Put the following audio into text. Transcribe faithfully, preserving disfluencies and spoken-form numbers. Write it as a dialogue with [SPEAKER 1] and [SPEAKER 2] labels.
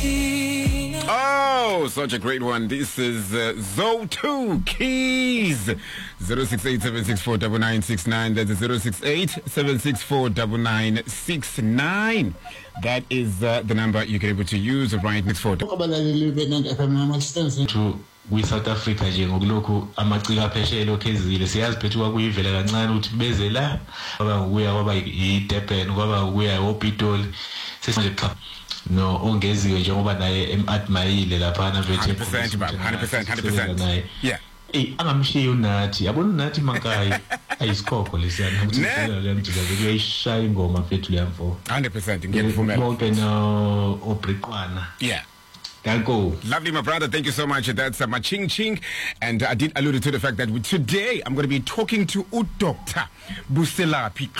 [SPEAKER 1] Oh, such a great one. This is uh, Zoe two Keys. zero six eight seven six four nine nine six nine. That's zero six eight seven six four nine nine six nine. That is uh, the number you can able to use right next for.
[SPEAKER 2] To we South Africa nje ngokulokhu amacika phesheya lokho ezile siyazi phethu kwakuyivela kancane ukuthi beze la kwaba ukuya kwaba iDurban kwaba ukuya ePitoli sesanje cha no ongeziwe njengoba naye emadmayile lapha na vethe
[SPEAKER 1] one hundred percent one hundred percent one hundred percent yeah
[SPEAKER 2] eh angamshiya unathi yabona unathi mankayi ayisikhokho lesiyana ngithela le mjika kuyishaya ingoma fethu leyamfo
[SPEAKER 1] one hundred percent ngiyakuvumela
[SPEAKER 2] bonke no obriqwana
[SPEAKER 1] yeah.
[SPEAKER 2] Go.
[SPEAKER 1] Lovely, my brother. Thank you so much. That's uh, my ching ching. And uh, I did allude to the fact that we, today I'm going to be talking to U Doctor Buselapi.